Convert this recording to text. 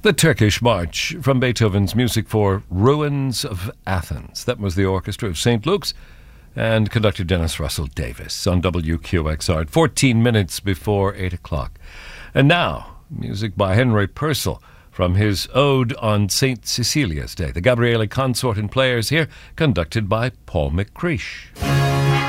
The Turkish March from Beethoven's music for Ruins of Athens. That was the Orchestra of St. Luke's and conductor Dennis Russell Davis on WQXR at 14 minutes before 8 o'clock. And now, music by Henry Purcell from his Ode on St. Cecilia's Day. The Gabriele Consort and Players here, conducted by Paul McCreesh.